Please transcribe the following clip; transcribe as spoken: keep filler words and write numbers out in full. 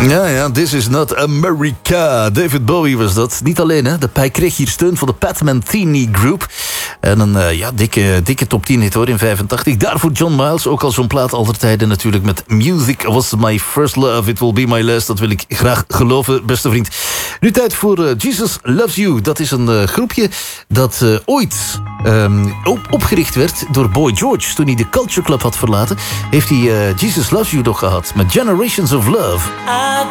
Ja, ja, This is not America. David Bowie was dat. Niet alleen, hè. De, hij kreeg hier steun van de Pat Metheny Group. En een uh, ja, dikke, dikke top tien hit hoor, in vijfentachtig. Daarvoor John Miles, ook al zo'n plaat aller tijden natuurlijk met Music Was My First Love, It Will Be My Last. Dat wil ik graag geloven, beste vriend. Nu tijd voor uh, Jesus Loves You. Dat is een uh, groepje dat uh, ooit um, op, opgericht werd door Boy George. Toen hij de Culture Club had verlaten, heeft hij uh, Jesus Loves You nog gehad met Generations of Love. I